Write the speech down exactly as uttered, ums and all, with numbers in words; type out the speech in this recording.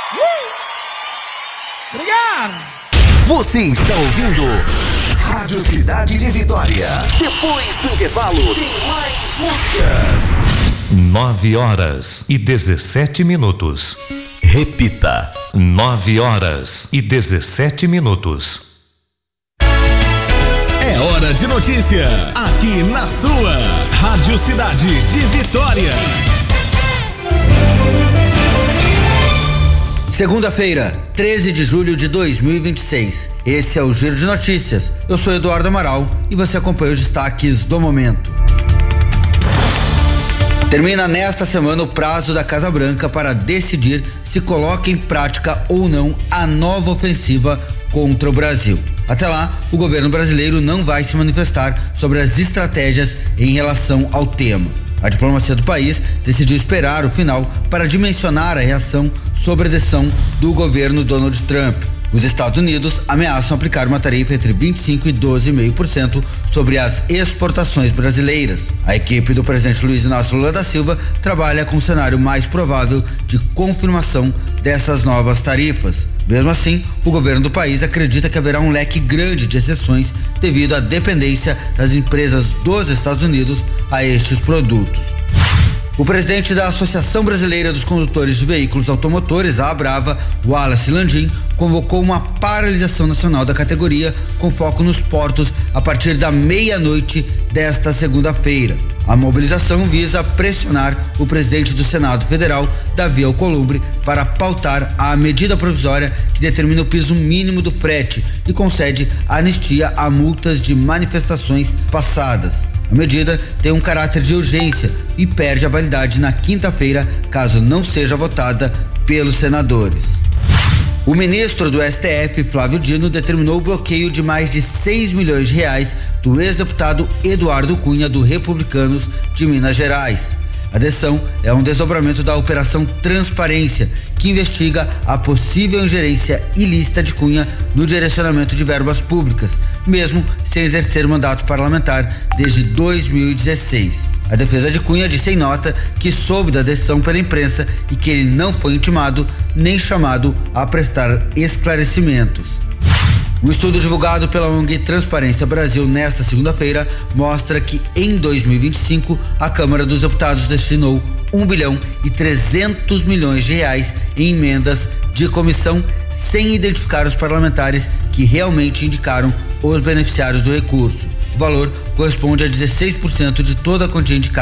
Uh! Obrigado! Você está ouvindo Rádio Cidade de Vitória. Depois do intervalo, tem mais músicas. Nove horas e dezessete minutos. Repita. Nove horas e dezessete minutos. É hora de notícia, aqui na sua Rádio Cidade de Vitória. Segunda-feira, treze de julho de dois mil e vinte e seis. Esse é o Giro de Notícias. Eu sou Eduardo Amaral e você acompanha os destaques do momento. Termina nesta semana o prazo da Casa Branca para decidir se coloca em prática ou não a nova ofensiva contra o Brasil. Até lá, o governo brasileiro não vai se manifestar sobre as estratégias em relação ao tema. A diplomacia do país decidiu esperar o final para dimensionar a reação sobre a decisão do governo Donald Trump. Os Estados Unidos ameaçam aplicar uma tarifa entre vinte e cinco por cento e doze vírgula cinco por cento sobre as exportações brasileiras. A equipe do presidente Luiz Inácio Lula da Silva trabalha com o cenário mais provável de confirmação dessas novas tarifas. Mesmo assim, o governo do país acredita que haverá um leque grande de exceções devido à dependência das empresas dos Estados Unidos a estes produtos. O presidente da Associação Brasileira dos Condutores de Veículos Automotores, a Abrava, Wallace Landim, convocou uma paralisação nacional da categoria com foco nos portos a partir da meia-noite desta segunda-feira. A mobilização visa pressionar o presidente do Senado Federal, Davi Alcolumbre, para pautar a medida provisória que determina o piso mínimo do frete e concede anistia a multas de manifestações passadas. A medida tem um caráter de urgência e perde a validade na quinta-feira, caso não seja votada pelos senadores. O ministro do S T F, Flávio Dino, determinou o bloqueio de mais de seis milhões de reais do ex-deputado Eduardo Cunha, do Republicanos de Minas Gerais. A decisão é um desdobramento da Operação Transparência, que investiga a possível ingerência ilícita de Cunha no direcionamento de verbas públicas, mesmo sem exercer mandato parlamentar desde dois mil e dezesseis. A defesa de Cunha disse em nota que soube da decisão pela imprensa e que ele não foi intimado nem chamado a prestar esclarecimentos. O estudo divulgado pela O N G Transparência Brasil nesta segunda-feira mostra que em dois mil e vinte e cinco a Câmara dos Deputados destinou um bilhão e trezentos milhões de reais em emendas de comissão sem identificar os parlamentares que realmente indicaram os beneficiários do recurso. O valor corresponde a dezesseis por cento de toda a quantia indicada